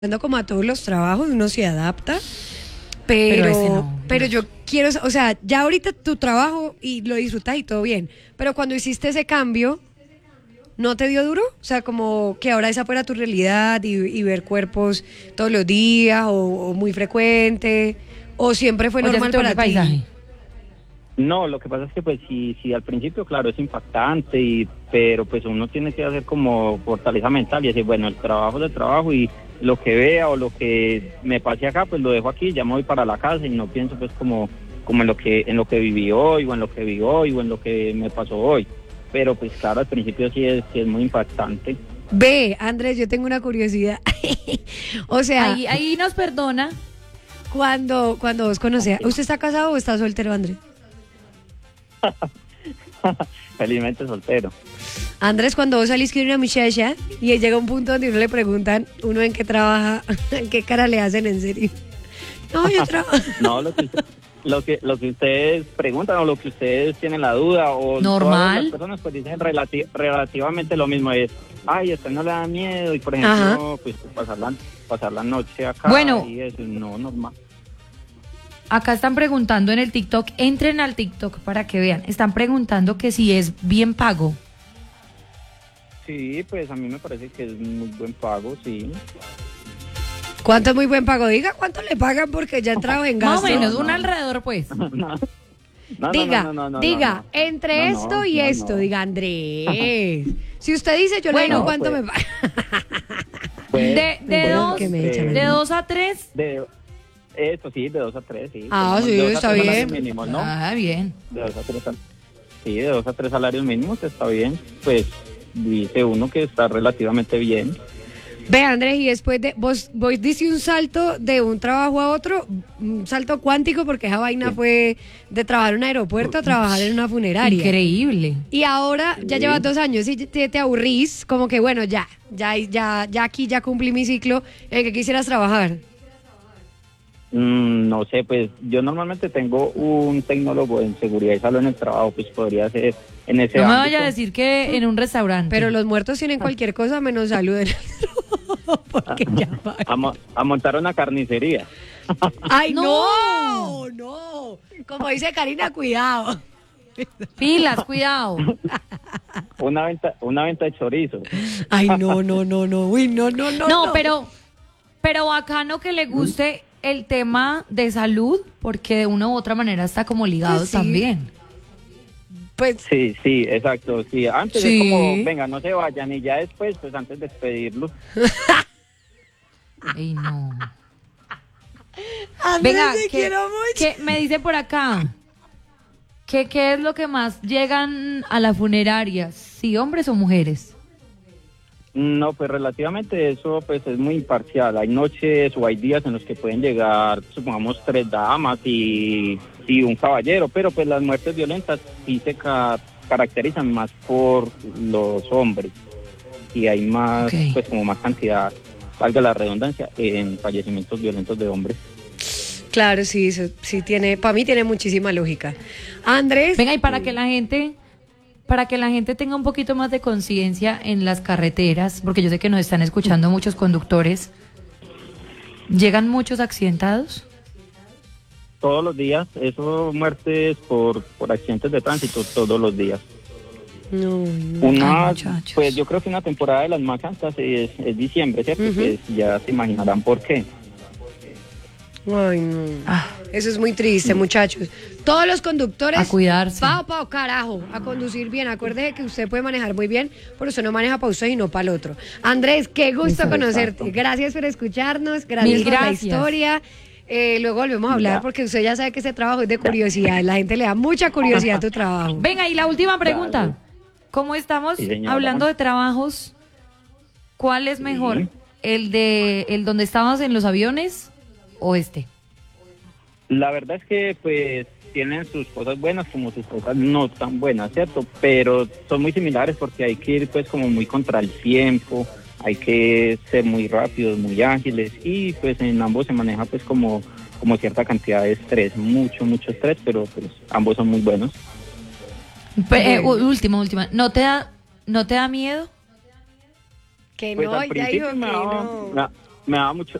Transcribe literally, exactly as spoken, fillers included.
como a todos los trabajos, uno se adapta, pero, Pero ese no, pero Dios. yo quiero, o sea, ya ahorita tu trabajo y lo disfrutas y todo bien, pero cuando hiciste ese cambio, ¿no te dio duro? O sea, como que ahora esa fuera tu realidad y, y ver cuerpos todos los días o, o muy frecuente, o siempre fue O ya se normal te volvió para ti. paisaje. No, lo que pasa es que pues sí, sí al principio claro es impactante, y pero pues uno tiene que hacer como fortaleza mental y decir, bueno, el trabajo es el trabajo y lo que vea o lo que me pase acá pues lo dejo aquí, ya me voy para la casa y no pienso pues como como en lo que en lo que viví hoy o en lo que vi hoy o en lo que me pasó hoy. Pero pues claro, al principio sí es, sí es muy impactante. Ve, Andrés, yo tengo una curiosidad. O sea, Ahí, ahí nos perdona. cuando, cuando vos conocías, ¿usted está casado o está soltero, Andrés? Felizmente soltero. Andrés, cuando vos salís con una muchacha y llega un punto donde uno le preguntan uno en qué trabaja, en qué cara le hacen en serio. No, yo trabajo. No, lo que, lo que lo que ustedes preguntan o lo que ustedes tienen la duda o Normal. todas las personas pues dicen relati- relativamente lo mismo, es, ay, a usted no le da miedo y por ejemplo, pues pasar la, pasar la noche acá Bueno. y eso, no, normal. Acá están preguntando en el TikTok, entren al TikTok para que vean. Están preguntando que si es bien pago. Sí, pues a mí me parece que es muy buen pago, sí. ¿Cuánto es muy buen pago? Diga cuánto le pagan porque ya entraba en Más o gasto. menos, no. un alrededor pues. No, no, no, Diga, no, no, no, diga, no. entre No, no, esto y no, esto, no. diga Andrés. Si usted dice, yo Bueno, le digo cuánto pues. me paga. Pues, De, de, pues, dos, que me echan a de mí. dos a tres. de, eso sí, de dos a tres, sí. Ah, Tenemos sí, de dos a está tres bien. salarios mínimos, ¿no? Ah, bien. De dos a tres, sal- sí, de dos a tres salarios mínimos está bien. Pues dice uno que está relativamente bien. Ve, Andrés, y después de, vos, vos diste un salto de un trabajo a otro, un salto cuántico, porque esa vaina Sí. fue de trabajar en un aeropuerto a trabajar en una funeraria. Increíble. Y ahora ya Sí. llevas dos años y te, te aburrís, como que bueno, ya, ya, ya, ya aquí ya cumplí mi ciclo en que quisieras trabajar. Mm, no sé, pues yo normalmente tengo un tecnólogo en seguridad y salud en el trabajo, pues podría ser en ese No me ámbito. vaya a decir que en un restaurante. Pero los muertos tienen cualquier cosa menos salud en el trabajo, porque ya va. A, mo- a montar una carnicería. ¡Ay, No. no! No, como dice Karina, cuidado. Pilas, cuidado. Una venta, una venta de chorizo. Ay, no, no, no, no. Uy, no, no, no. No, pero, pero bacano que le guste el tema de salud, porque de una u otra manera está como ligado Pues sí. también. Pues Sí, sí, exacto. Sí, antes Sí. es como, venga, no se vayan, y ya después, pues antes de despedirlos. Ay, no. Andrés, Venga, te ¿qué, quiero mucho. qué me dice por acá? ¿Qué, ¿Qué es lo que más llegan a la funeraria? ¿Sí, hombres o mujeres? No, pues relativamente eso pues es muy imparcial. Hay noches o hay días en los que pueden llegar, supongamos, tres damas y, y un caballero, pero pues las muertes violentas sí se ca- caracterizan más por los hombres y hay más, Ok. pues como más cantidad, valga la redundancia, en fallecimientos violentos de hombres. Claro, sí, eso sí tiene, para mí tiene muchísima lógica. Andrés, Venga, y para que la gente, para que la gente tenga un poquito más de conciencia en las carreteras, porque yo sé que nos están escuchando muchos conductores, ¿llegan muchos accidentados? Todos los días, eso muertes por, por accidentes de tránsito todos los días. no, no. Una, Ay, muchachos. pues yo creo que una temporada de las más altas es, es diciembre, ¿cierto? Ujú. Pues ya se imaginarán por qué. Ay, no. Ah. Eso es muy triste, muchachos. Todos los conductores. A cuidarse. Pao, pao, carajo. A conducir bien. Acuérdese que usted puede manejar muy bien, pero usted no maneja para usted y no para el otro. Andrés, qué gusto Exacto. conocerte. Gracias por escucharnos. Gracias Mil por la gracias. historia. Eh, luego volvemos a hablar Ya. porque usted ya sabe que ese trabajo es de curiosidad. La gente le da mucha curiosidad a tu trabajo. Venga, y la última pregunta. Dale. ¿Cómo estamos Sí, señora. hablando de trabajos? ¿Cuál es mejor? Sí. ¿El de el donde estábamos en los aviones o este? La verdad es que pues tienen sus cosas buenas como sus cosas no tan buenas, ¿cierto? Pero son muy similares porque hay que ir pues como muy contra el tiempo, hay que ser muy rápidos, muy ágiles y pues en ambos se maneja pues como, como cierta cantidad de estrés, mucho, mucho estrés, pero pues ambos son muy buenos. Pe- eh, Bueno. u- última, última. ¿No te da, no te da miedo? Que Pues no, al ya dijo principio que me daba, no. me, me daba mucho,